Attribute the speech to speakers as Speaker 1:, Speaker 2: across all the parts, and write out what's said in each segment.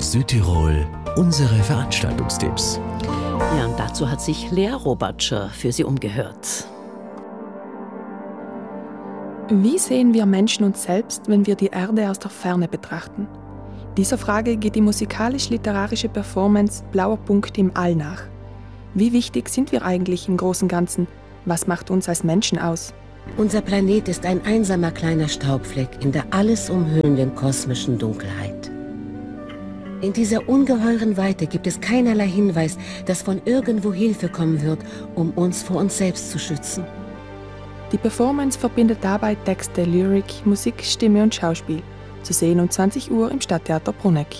Speaker 1: Südtirol, unsere Veranstaltungstipps.
Speaker 2: Ja, und dazu hat sich Lea Robatscher für Sie umgehört.
Speaker 3: Wie sehen wir Menschen uns selbst, wenn wir die Erde aus der Ferne betrachten? Dieser Frage geht die musikalisch-literarische Performance Blauer Punkt im All nach. Wie wichtig sind wir eigentlich im großen Ganzen? Was macht uns als Menschen aus?
Speaker 4: Unser Planet ist ein einsamer kleiner Staubfleck in der alles umhüllenden kosmischen Dunkelheit. In dieser ungeheuren Weite gibt es keinerlei Hinweis, dass von irgendwo Hilfe kommen wird, um uns vor uns selbst zu schützen.
Speaker 3: Die Performance verbindet dabei Texte, Lyrik, Musik, Stimme und Schauspiel. Zu sehen um 20 Uhr im Stadttheater Bruneck.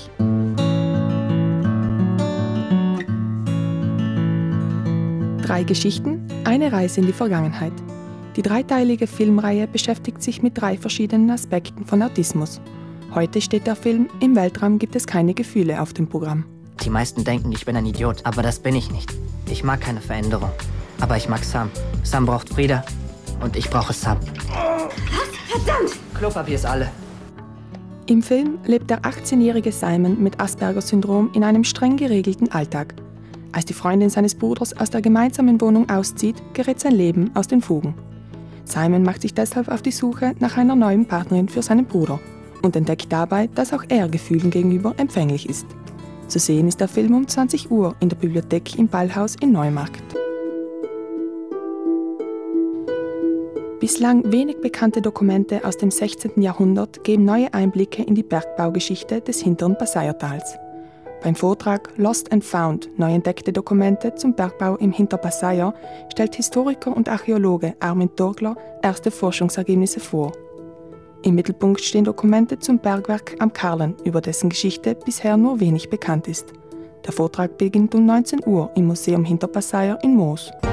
Speaker 3: Drei Geschichten, eine Reise in die Vergangenheit. Die dreiteilige Filmreihe beschäftigt sich mit 3 verschiedenen Aspekten von Autismus. Heute steht der Film Im Weltraum gibt es keine Gefühle auf dem Programm.
Speaker 5: Die meisten denken, ich bin ein Idiot, aber das bin ich nicht. Ich mag keine Veränderung, aber ich mag Sam. Sam braucht Frieda und ich brauche Sam.
Speaker 6: Was? Verdammt!
Speaker 5: Klopapier ist alle.
Speaker 3: Im Film lebt der 18-jährige Simon mit Asperger-Syndrom in einem streng geregelten Alltag. Als die Freundin seines Bruders aus der gemeinsamen Wohnung auszieht, gerät sein Leben aus den Fugen. Simon macht sich deshalb auf die Suche nach einer neuen Partnerin für seinen Bruder und entdeckt dabei, dass auch er Gefühlen gegenüber empfänglich ist. Zu sehen ist der Film um 20 Uhr in der Bibliothek im Ballhaus in Neumarkt. Bislang wenig bekannte Dokumente aus dem 16. Jahrhundert geben neue Einblicke in die Bergbaugeschichte des hinteren Passaiertals. Beim Vortrag Lost and Found – neu entdeckte Dokumente zum Bergbau im Hinterpassaier stellt Historiker und Archäologe Armin Torgler erste Forschungsergebnisse vor. Im Mittelpunkt stehen Dokumente zum Bergwerk am Karlen, über dessen Geschichte bisher nur wenig bekannt ist. Der Vortrag beginnt um 19 Uhr im Museum Hinterpassaier in Moos.